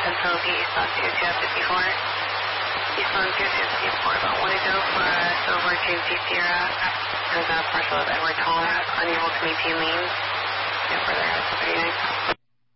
Central P, Eastbound 2254. Eastbound 2254, about 1 ago for Silver James D. Sierra. There's a parcel of Edward Hall, unable to maintain lanes. No further ahead, 39.